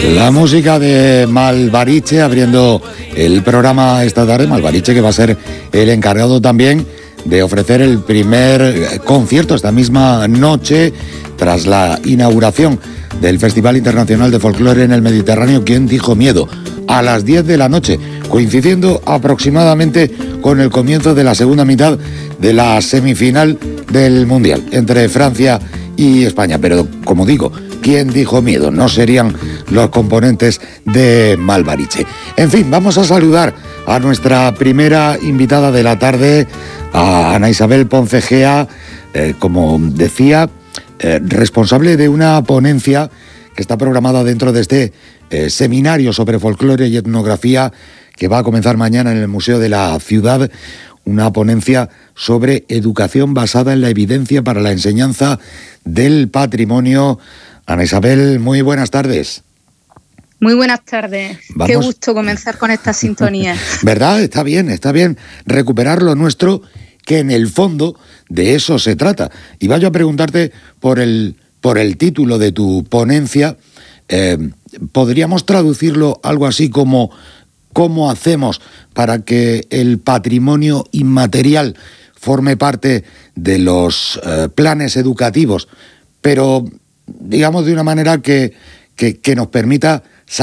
La música de Malvariche abriendo el programa esta tarde. Malvariche, que va a ser el encargado también de ofrecer el primer concierto esta misma noche tras la inauguración del Festival Internacional de Folclore en el Mediterráneo. ¿Quién dijo miedo? A las 10 de la noche, coincidiendo aproximadamente con el comienzo de la segunda mitad de la semifinal del Mundial entre Francia y España. Pero, como digo, ¿quién dijo miedo? No serían los componentes de Malvariche. En fin, vamos a saludar a nuestra primera invitada de la tarde, a Ana Isabel Ponce Gea, como decía, responsable de una ponencia que está programada dentro de este seminario sobre folclore y etnografía que va a comenzar mañana en el Museo de la Ciudad, una ponencia sobre educación basada en la evidencia para la enseñanza del patrimonio. Ana Isabel, muy buenas tardes. Muy buenas tardes. Vamos. Qué gusto comenzar con esta sintonía. ¿Verdad? Está bien recuperar lo nuestro, que en el fondo de eso se trata. Y vaya a preguntarte por el título de tu ponencia. ¿Podríamos traducirlo algo así como cómo hacemos para que el patrimonio inmaterial forme parte de los planes educativos, pero digamos de una manera que nos permita